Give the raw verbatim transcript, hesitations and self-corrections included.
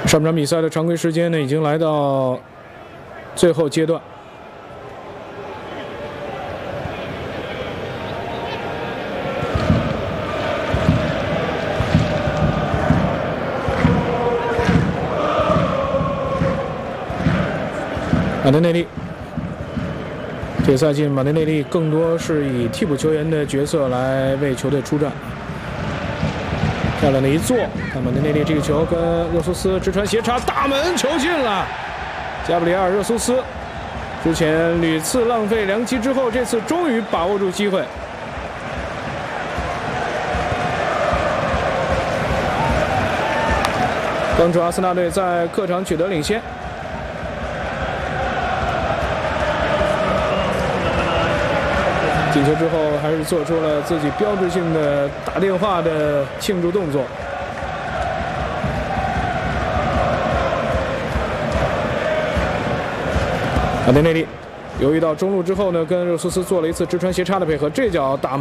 上场比赛的常规时间呢，已经来到最后阶段。马丁内利，这个赛季马丁内利更多是以替补球员的角色来为球队出战。 漂亮的一做，看马丁内利这个球跟热苏斯直传斜插，大门球进了。加布里埃尔·热苏斯之前屡次浪费良机之后，这次终于把握住机会。帮助阿森纳队在客场取得领先。进球之后，还是做出了自己标志性的打电话的庆祝动作。马丁内利犹豫到中路之后呢，跟热苏斯做了一次直传斜插的配合，这脚打。